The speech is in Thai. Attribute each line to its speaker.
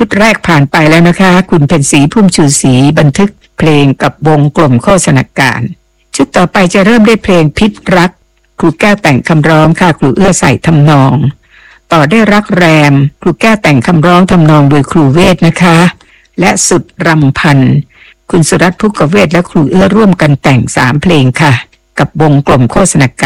Speaker 1: ชุดแรกผ่านไปแล้วนะคะคุณเพ็ญศรีพุ่มชูศรีบันทึกเพลงกับวงกลมโฆษณาการชุดต่อไปจะเริ่มด้วยเพลงพิษรักครูแก้วแต่งคำร้องค่ะครูเอื้อใส่ทำนองต่อได้รักแรมครูแก้วแต่งคำร้องทำนองโดยครูเวทนะคะและสุดรำพันคุณสุรัตน์ ภุกเวทและครูเอื้อร่วมกันแต่ง3เพลงค่ะกับวงกลมโฆษณาการ